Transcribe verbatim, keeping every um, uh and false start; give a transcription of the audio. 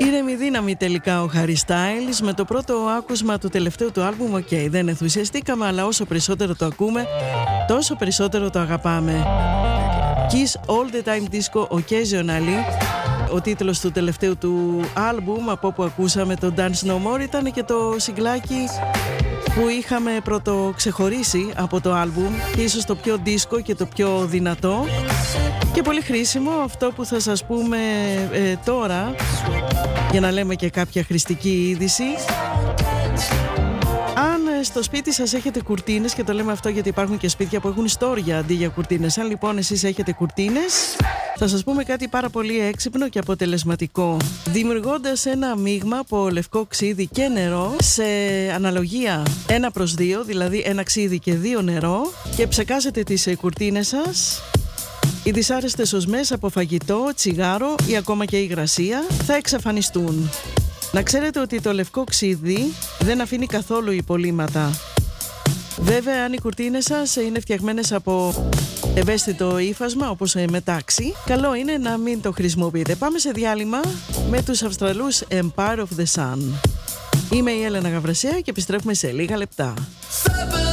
Πήρε μη δύναμη τελικά ο Harry Styles με το πρώτο άκουσμα του τελευταίου του άλμπουμ. Οκ, okay, δεν ενθουσιαστήκαμε, αλλά όσο περισσότερο το ακούμε, τόσο περισσότερο το αγαπάμε. Kiss All The Time Disco Occasionally, ο τίτλος του τελευταίου του άλμπουμ, από όπου ακούσαμε το Dance No More, ήταν και το συγκλάκι που είχαμε πρώτο ξεχωρίσει από το άλμπουμ και ίσως το πιο δίσκο και το πιο δυνατό και πολύ χρήσιμο. Αυτό που θα σας πούμε ε, τώρα, για να λέμε και κάποια χρηστική είδηση. Αν στο σπίτι σας έχετε κουρτίνες, και το λέμε αυτό γιατί υπάρχουν και σπίτια που έχουν στόρια αντί για κουρτίνες, αν λοιπόν εσείς έχετε κουρτίνες, θα σας πούμε κάτι πάρα πολύ έξυπνο και αποτελεσματικό. Δημιουργώντας ένα μείγμα από λευκό ξύδι και νερό σε αναλογία ένα προς δύο, δηλαδή ένα ξύδι και δύο νερό, και ψεκάζετε τις κουρτίνες σας, οι δυσάρεστες οσμές από φαγητό, τσιγάρο ή ακόμα και υγρασία θα εξαφανιστούν. Να ξέρετε ότι το λευκό ξύδι δεν αφήνει καθόλου υπολείμματα. Βέβαια, αν οι κουρτίνες σας είναι φτιαγμένες από ευαίσθητο ύφασμα, όπως μετάξι, καλό είναι να μην το χρησιμοποιείτε. Πάμε σε διάλειμμα με τους Αυστραλούς Empire of the Sun. Είμαι η Έλενα Γαβρασιά και επιστρέφουμε σε λίγα λεπτά.